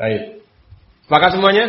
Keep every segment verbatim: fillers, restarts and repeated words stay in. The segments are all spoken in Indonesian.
Baik. Maka semuanya?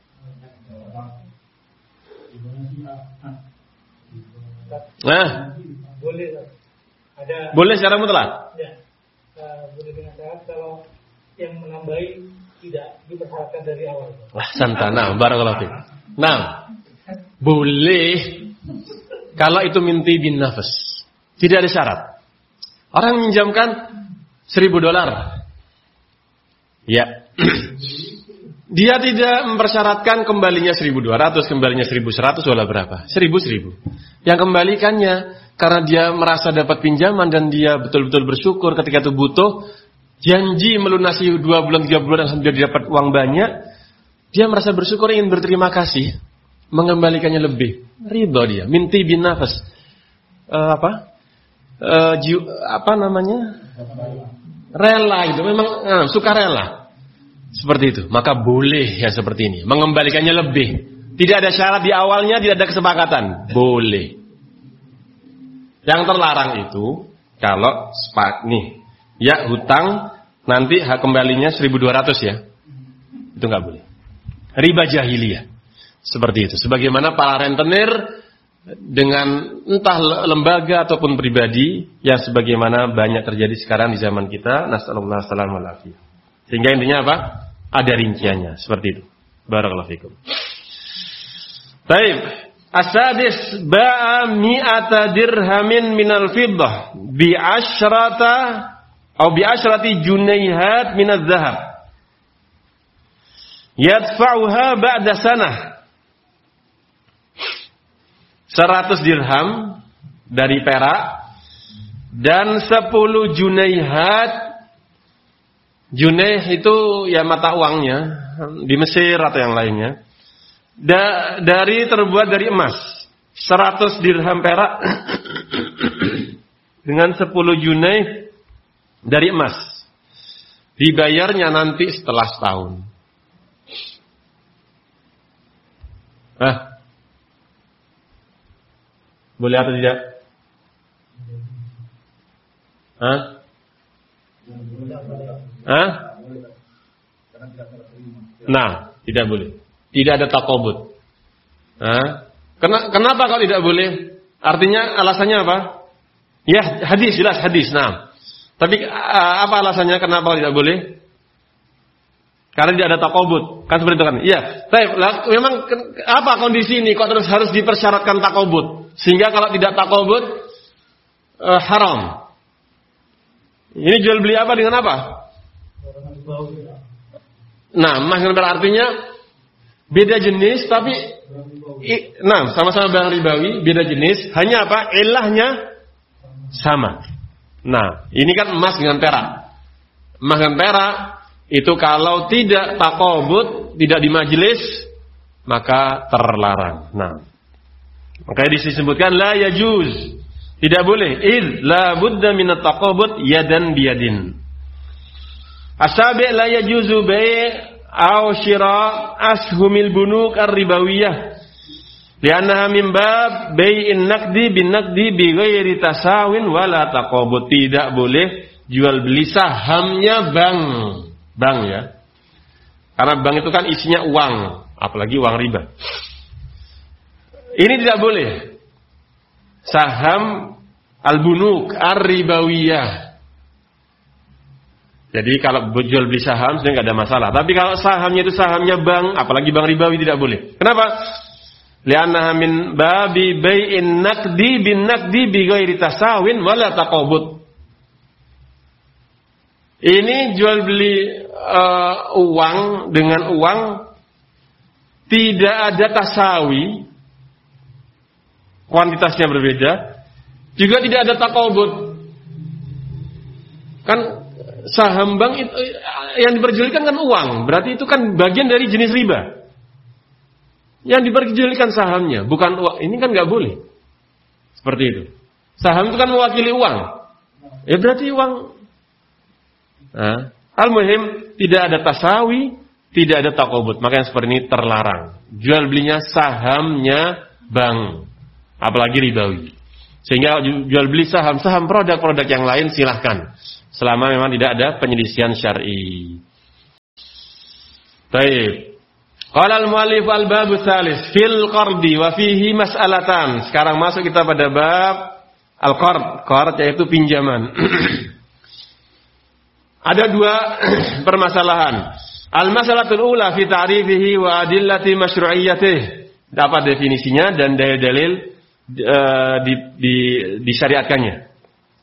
Nah, boleh. Ada. Boleh secara mutlak. Ya. Uh, boleh dengan syarat kalau yang menambahi tidak dipersyaratkan dari awal. Wah, santana, barakallahu fiik. Nah, boleh kalau itu minti bin nafas. Tidak ada syarat. Orang meminjamkan seribu dolar. Ya. Dia tidak mempersyaratkan kembalinya seribu dua ratus, kembalinya seribu seratus, wala berapa. Seribu seribu. Yang kembalikannya karena dia merasa dapat pinjaman dan dia betul-betul bersyukur ketika itu butuh, janji melunasi dua bulan, tiga bulan, sambil dia dapat uang banyak, dia merasa bersyukur, ingin berterima kasih, mengembalikannya lebih. Ridho dia, minti bin nafas. Uh, apa? Uh, jiu, apa namanya? Rela itu, memang uh, suka rela. Seperti itu. Maka boleh ya seperti ini, mengembalikannya lebih. Tidak ada syarat di awalnya, tidak ada kesepakatan. Boleh. Yang terlarang itu kalau sepak nih, ya hutang nanti hak kembalinya seribu dua ratus ya. Itu enggak boleh. Riba jahiliyah. Seperti itu. Sebagaimana para rentenir dengan entah lembaga ataupun pribadi yang sebagaimana banyak terjadi sekarang di zaman kita. Nasallallahu alaihi wasallam. Sehingga intinya apa? Ada rinciannya. Seperti itu. Barakallahu fikum. Baik. Asadis ba'a mi'ata dirhamin minal fiddah bi asyrata atau bi asyrati junayhat minadz zahab. Yadfa'uha ba'da sanah. seratus dirham dari perak dan sepuluh junayhat. Junaih itu ya mata uangnya di Mesir atau yang lainnya. Da, dari terbuat dari emas. seratus dirham perak dengan sepuluh junaih dari emas. Dibayarnya nanti setelah setahun. Ah. Boleh atau tidak? Hah? Hah? Nah, tidak boleh. Tidak ada takobut. Hah? Kenapa kalau tidak boleh? Artinya alasannya apa? Ya, hadis, jelas hadis. Nah, tapi apa alasannya kenapa tidak boleh? Karena tidak ada takobut. Kan seperti itu kan? Iya. Baik, memang apa kondisi ini kok terus harus dipersyaratkan takobut? Sehingga kalau tidak takobut eh, haram. Ini jual beli apa dengan apa? Nah, maksudnya berartinya beda jenis tapi i, nah, sama-sama barang ribawi, beda jenis, hanya apa? Ilahnya sama. Nah, ini kan emas dengan perak. Emas dengan perak itu kalau tidak takobut, tidak di majelis, maka terlarang. Nah, makanya disebutkan la yajuz. Tidak boleh. Id la budda minat taqabud yadan biyadin. Asabi la yajuzu bai' aw shira ashumil bunuk ar-ribawiyah. Li'annaha min bab bai'in naqdi bin naqdi bi ghairi tasawin wala taqabud. Tidak boleh jual beli sahamnya bank. Bank ya. Karena bank itu kan isinya uang, apalagi uang riba. Ini tidak boleh. Saham al-bunuk ar-ribawiyah. Jadi kalau jual beli saham sebenarnya nggak ada masalah. Tapi kalau sahamnya itu sahamnya bank, apalagi bank ribawi tidak boleh. Kenapa? Li'annaha min babi bai'in naqdi bin naqdi bi ghairi tasawin wala taqabud. Ini jual beli uh, uang dengan uang, tidak ada tasawi, kuantitasnya berbeda, juga tidak ada taqabud. Kan saham bank itu, yang diperjualkan kan uang, berarti itu kan bagian dari jenis riba. Yang diperjualkan sahamnya, bukan uang. Ini kan nggak boleh. Seperti itu. Saham itu kan mewakili uang. Ya berarti uang. Nah, al-muhim tidak ada tasawi, tidak ada taqabud. Maka yang seperti ini terlarang. Jual belinya sahamnya bank, apalagi ribawi. Sehingga jual beli saham-saham produk-produk yang lain silahkan, selama memang tidak ada penyelisihan syar'i. Baik. Qala al-mu'allif al-bab tsalis fil qardi wa fihi mas'alatan. Sekarang masuk kita pada bab al-qard. Qard yaitu pinjaman. Ada dua permasalahan. Al-masalatul ula fi ta'rifihi wa adillati masyru'iyyatih. Dapat definisinya dan dalil-dalil uh, di, di, disyariatkannya.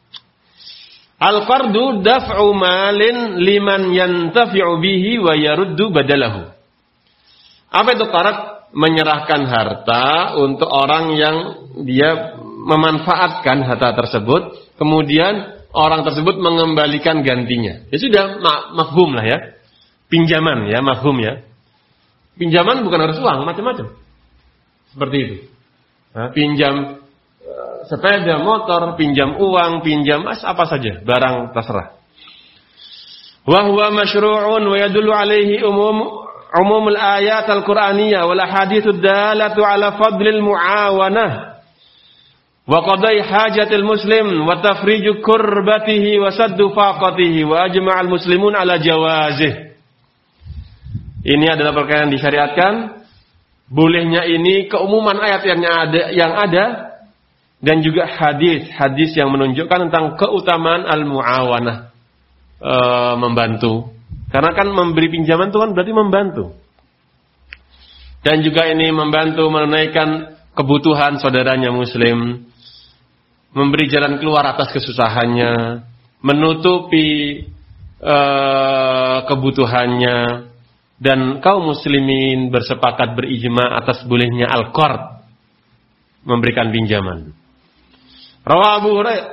Al-qardu daf'u malin liman yantafi'u bihi wa yaruddu badalahu. Apa itu qard? Menyerahkan harta untuk orang yang dia memanfaatkan harta tersebut, kemudian orang tersebut mengembalikan gantinya. Ya sudah, ma- mafhum lah ya. Pinjaman ya, mafhum ya. Pinjaman bukan harus uang, macam-macam. Seperti itu. Nah, pinjam uh, sepeda motor, pinjam uang, pinjam as apa saja, barang terserah. Wa huwa masyru'un wa yadullu alaihi umum umumul ayat al-Qur'aniyah wal ahaditsud dalatu ala fadlil muawanah wa qadai hajatil muslim wa tafriju kurbatihi wa saddu faqatihi wa ajma'al muslimun ala jawazih. Ini adalah perkara yang disyariatkan. Bolehnya ini keumuman ayat yang ada, yang ada dan juga hadis-hadis yang menunjukkan tentang keutamaan al-muawanah, e, membantu. Karena kan memberi pinjaman itu kan berarti membantu. Dan juga ini membantu menunaikan kebutuhan saudaranya muslim, memberi jalan keluar atas kesusahannya, menutupi e, kebutuhannya. Dan kaum muslimin bersepakat berijma atas bolehnya al-qard, memberikan pinjaman. Rawa Abu Hurairah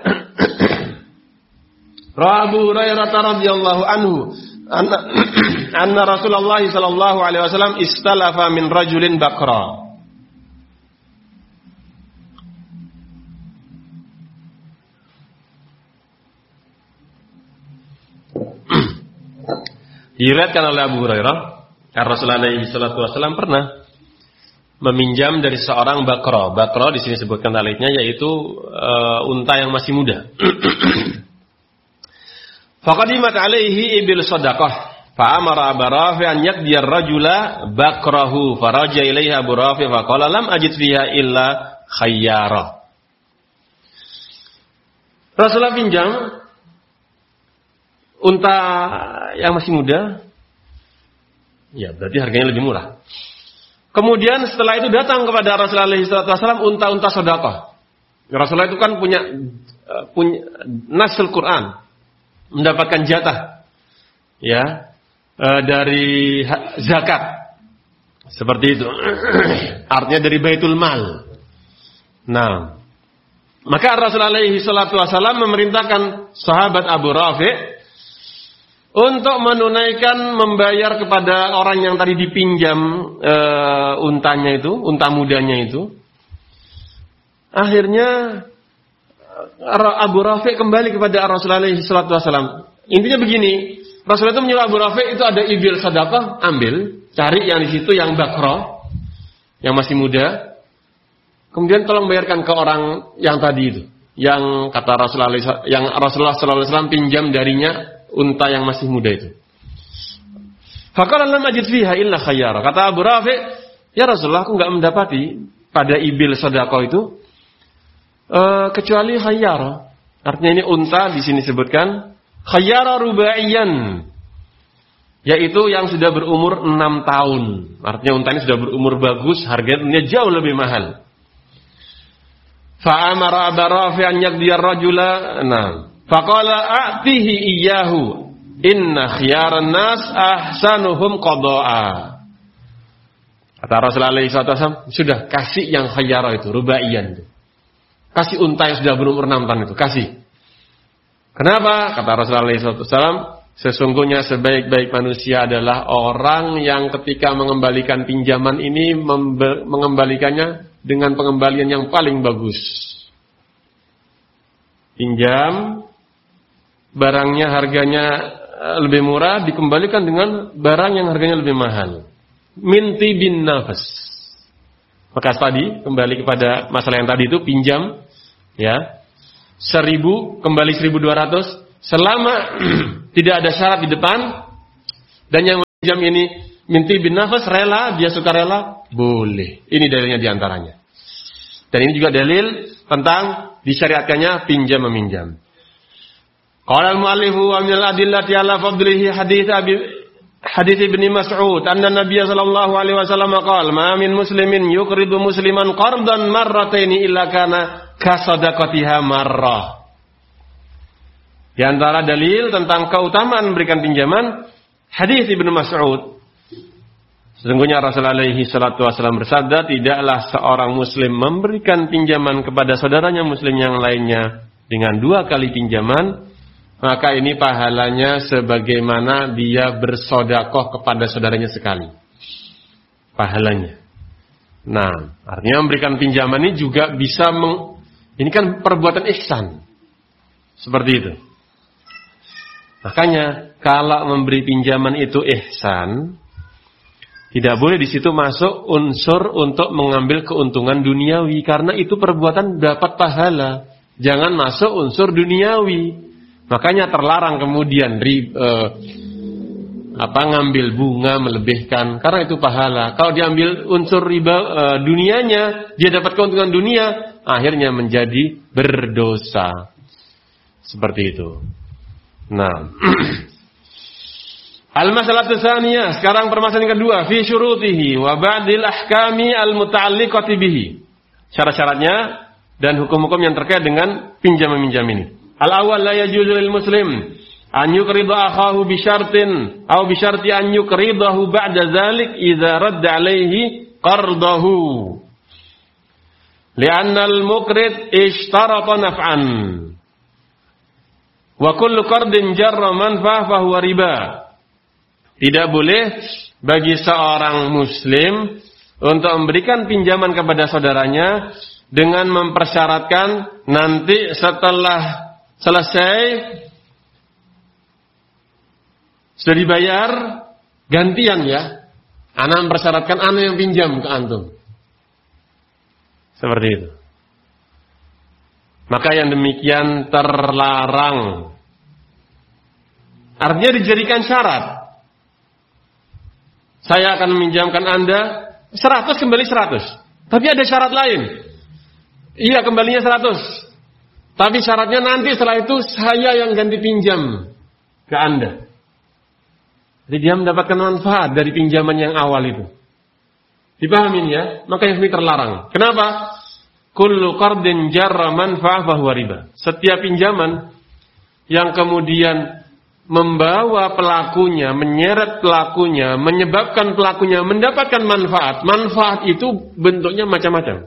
Rawa Abu Hurairah radhiyallahu anhu anna, anna Rasulullah sallallahu alaihi wasallam istalafa min rajulin baqra. Diriwayatkan oleh Abu Hurairah, Rasulullah alaihi salatu wasallam pernah meminjam dari seorang bakra. Bakra di sini sebutkan alifnya yaitu uh, unta yang masih muda. Faqadimat alaihi ibil sadaqah, fa amara Abu Rafi an yaqdi ar-rajula bakrahu, faraja ilaiha Abu Rafi fa qala lam ajid fiha illa khayyara. Rasulullah pinjam unta yang masih muda, ya berarti harganya lebih murah. Kemudian setelah itu datang kepada Rasulullah shallallahu alaihi wasallam unta-unta sedekah. Rasulullah itu kan punya punya nasul Quran, mendapatkan jatah, ya dari zakat, seperti itu. Artinya dari baitul mal. Nah, maka Rasulullah shallallahu alaihi wasallam memerintahkan sahabat Abu Rafi untuk menunaikan membayar kepada orang yang tadi dipinjam e, untanya itu, unta mudanya itu. Akhirnya Abu Rafi kembali kepada Rasulullah shallallahu alaihi wasallam. Intinya begini, Rasulullah itu menyuruh Abu Rafi itu ada ibil sedekah, ambil, cari yang di situ yang bakra, yang masih muda. Kemudian tolong bayarkan ke orang yang tadi itu, yang kata Rasulullah, yang Rasulullah shallallahu alaihi wasallam pinjam darinya unta yang masih muda itu. Faqala lam ajid fiha illa khayyara. Kata Abu Rafi, ya Rasulullah, aku enggak mendapati pada ibil sedekah itu uh, kecuali khayyara. Artinya ini unta di sini sebutkan khayyara rubaiyan, yaitu yang sudah berumur enam tahun. Artinya unta ini sudah berumur bagus, harganya jauh lebih mahal. Fa amara Abu Rafi an yaqdiya ar-rajula. Nah, faqala a'tihi iyyahu inna khiyaran nas ahsanuhum qada'a. Kata Rasulullah shallallahu alaihi wasallam, sudah kasih yang khayyara itu, rubaiyan itu. Kasih unta yang sudah berumur enam tahun itu, kasih. Kenapa? Kata Rasulullah shallallahu alaihi wasallam, sesungguhnya sebaik-baik manusia adalah orang yang ketika mengembalikan pinjaman ini membe- mengembalikannya dengan pengembalian yang paling bagus. Pinjam, barangnya harganya lebih murah, dikembalikan dengan barang yang harganya lebih mahal. Minti bin nafas. Maka tadi kembali kepada masalah yang tadi itu, pinjam ya seribu kembali seribu dua ratus selama tidak ada syarat di depan, dan yang pinjam ini minti bin nafas, rela, dia suka rela, boleh. Ini dalilnya diantaranya. Dan ini juga dalil tentang disyariatkannya pinjam meminjam. Qala al-mu'allifu wa min al-adillati ala fadlihi hadits Abi hadits Ibnu Mas'ud anna Nabiy sallallahu alaihi wasallam qala ma min muslimin yuqridu musliman qardan marratayn illa kana kasadaqatiha marrah. Di antara dalil tentang keutamaan memberikan pinjaman hadits Ibnu Mas'ud. Sesungguhnya Rasulullah alaihi salatu wasallam bersabda, tidaklah seorang muslim memberikan pinjaman kepada saudaranya muslim yang lainnya dengan dua kali pinjaman, maka ini pahalanya sebagaimana dia bersedekah kepada saudaranya sekali. Pahalanya. Nah, artinya memberikan pinjaman ini juga bisa meng, ini kan perbuatan ihsan. Seperti itu. Makanya kalau memberi pinjaman itu ihsan, tidak boleh di situ masuk unsur untuk mengambil keuntungan duniawi, karena itu perbuatan dapat pahala. Jangan masuk unsur duniawi. Makanya terlarang kemudian ri, eh, apa ngambil bunga melebihkan, karena itu pahala. Kalau diambil unsur riba eh, dunianya, dia dapat keuntungan dunia, akhirnya menjadi berdosa. Seperti itu. Nah, al-masalatu tsaniyah, sekarang permasalahan yang kedua, fi syurutihi wa ba'dil ahkami al-muta'alliqati bihi. Syarat-syaratnya dan hukum-hukum yang terkait dengan pinjam meminjam ini. Al-awwal la yajuzu lil muslim an yuqrida akhahu bi syartin aw bi syarti an yuqridahu ba'da dzalik idza radda alaihi qardahu. Li'anna al-muqrid ishtarata naf'an. Wa kullu qardin jarra manfa'ah fa huwa riba. Tidak boleh bagi seorang muslim untuk memberikan pinjaman kepada saudaranya dengan mempersyaratkan nanti setelah selesai sudah dibayar gantian ya. Ana mempersyaratkan ana yang pinjam ke antum. Seperti itu. Maka yang demikian terlarang. Artinya dijadikan syarat. Saya akan meminjamkan Anda seratus kembali seratus. Tapi ada syarat lain. Iya, kembalinya seratus. Tapi syaratnya nanti setelah itu saya yang ganti pinjam ke Anda. Jadi dia mendapatkan manfaat dari pinjaman yang awal itu. Dipahamin ya? Maka yang ini terlarang. Kenapa? Kullu qardin jarra manfa'ah fa huwa riba. Setiap pinjaman yang kemudian membawa pelakunya, menyeret pelakunya, menyebabkan pelakunya mendapatkan manfaat. Manfaat itu bentuknya macam-macam.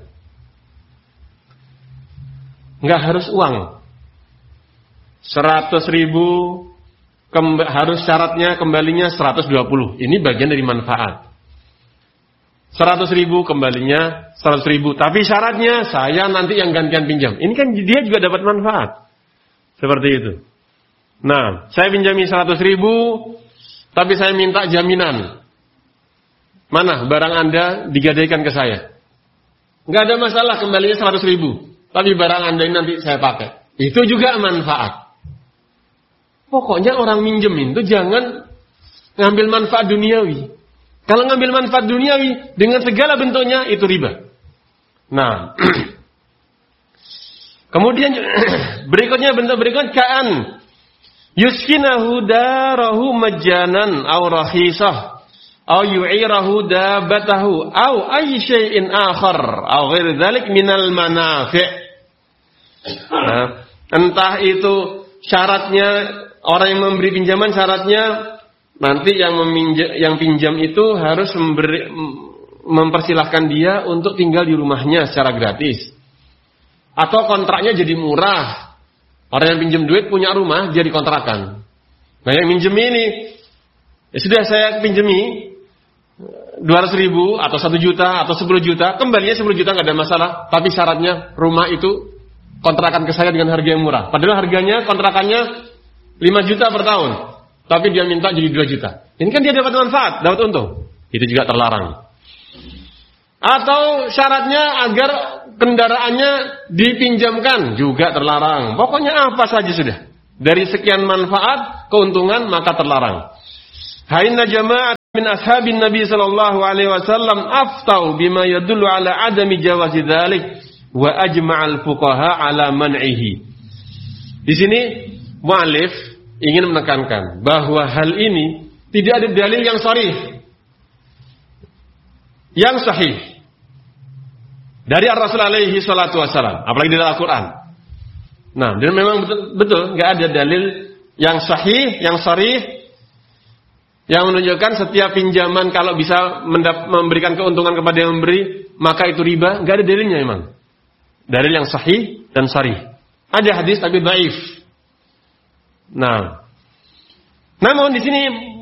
Enggak harus uang. Seratus ribu kemb- harus syaratnya kembalinya seratus dua puluh. Ini bagian dari manfaat. Seratus ribu kembalinya seratus ribu. Tapi syaratnya saya nanti yang gantian pinjam. Ini kan dia juga dapat manfaat. Seperti itu. Nah, saya pinjami seratus ribu, tapi saya minta jaminan. Mana barang Anda digadaikan ke saya? Nggak ada masalah kembalinya seratus ribu. Tapi barang Anda ini nanti saya pakai. Itu juga manfaat. Pokoknya orang minjemin itu jangan ngambil manfaat duniawi. Kalau ngambil manfaat duniawi dengan segala bentuknya itu riba. Nah, kemudian berikutnya bentuk berikutnya kaan yuskinahu darahu majanan aw rakhisah aw yu'irahu dabatahu aw ayy syai'in akhar aw ghairi dzalik minal manafi'. Nah, entah itu syaratnya orang yang memberi pinjaman syaratnya nanti yang meminjam, yang pinjam itu harus memberi, mempersilahkan dia untuk tinggal di rumahnya secara gratis. Atau kontraknya jadi murah. Orang yang pinjam duit punya rumah, jadi kontrakan. Nah yang minjem ini, ya sudah saya pinjemi dua ratus ribu atau satu juta atau sepuluh juta, kembalinya sepuluh juta nggak ada masalah. Tapi syaratnya rumah itu kontrakan ke saya dengan harga yang murah. Padahal harganya kontrakannya lima juta per tahun. Tapi dia minta jadi dua juta. Ini kan dia dapat manfaat, dapat untung. Itu juga terlarang. Atau syaratnya agar kendaraannya dipinjamkan, juga terlarang. Pokoknya apa saja sudah. Dari sekian manfaat, keuntungan, maka terlarang. Hainna jama'at min ashabin Nabi sallallahu alaihi wasallam aftau bima yadullu ala adami jawazi dzalik wa ajma'al fuqaha ala man'ihi. Di sini mu'allif ingin menekankan bahwa hal ini tidak ada dalil yang sharih, yang sahih dari Rasul alaihi salatu wasallam, apalagi dari Al-Qur'an. Nah, dan memang betul betul enggak ada dalil yang sahih, yang sharih yang menunjukkan setiap pinjaman kalau bisa mendap- memberikan keuntungan kepada yang memberi, maka itu riba. Enggak ada dalilnya memang. Dalil yang sahih dan sharih. Ada hadis tapi dhaif. Nah, namun di sini